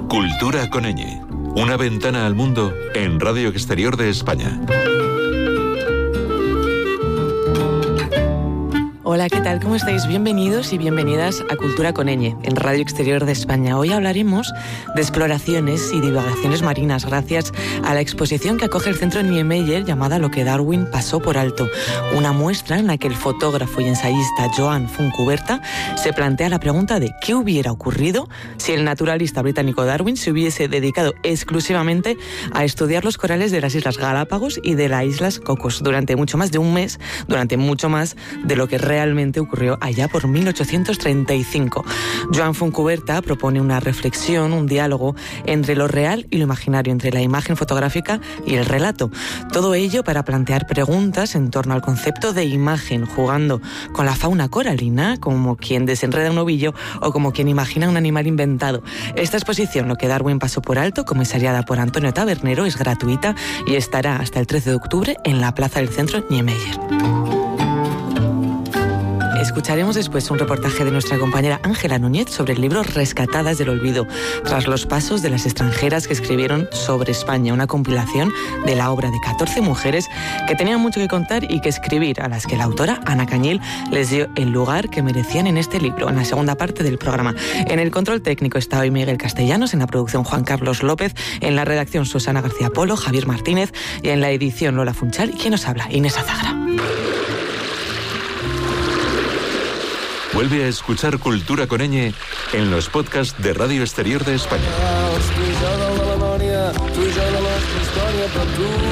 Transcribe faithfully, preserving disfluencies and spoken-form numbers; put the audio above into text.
Cultura con ñ. Una ventana al mundo en Radio Exterior de España. Hola, ¿qué tal? ¿Cómo estáis? Bienvenidos y bienvenidas a Cultura con ñ, en Radio Exterior de España. Hoy hablaremos de exploraciones y divagaciones marinas gracias a la exposición que acoge el Centro Niemeyer llamada Lo que Darwin pasó por alto. Una muestra en la que el fotógrafo y ensayista Joan Fontcuberta se plantea la pregunta de ¿qué hubiera ocurrido si el naturalista británico Darwin se hubiese dedicado exclusivamente a estudiar los corales de las Islas Galápagos y de las Islas Cocos durante mucho más de un mes, durante mucho más de lo que realmente realmente ocurrió allá por mil ochocientos treinta y cinco. Joan Fontcuberta propone una reflexión, un diálogo entre lo real y lo imaginario, entre la imagen fotográfica y el relato. Todo ello para plantear preguntas en torno al concepto de imagen, jugando con la fauna coralina, como quien desenreda un ovillo o como quien imagina un animal inventado. Esta exposición, Lo que Darwin pasó por alto, comisariada por Antonio Tabernero, es gratuita y estará hasta el trece de octubre en la plaza del Centro Niemeyer. Escucharemos después un reportaje de nuestra compañera Ángela Núñez sobre el libro Rescatadas del Olvido, tras los pasos de las extranjeras que escribieron sobre España, una compilación de la obra de catorce mujeres que tenían mucho que contar y que escribir, a las que la autora, Ana Cañil, les dio el lugar que merecían en este libro, en la segunda parte del programa. En el control técnico está hoy Miguel Castellanos, en la producción Juan Carlos López, en la redacción Susana García Polo, Javier Martínez y en la edición Lola Funchal. ¿Y quién nos habla? Inés Azagra. Vuelve a escuchar Cultura con ñ en los podcasts de Radio Exterior de España.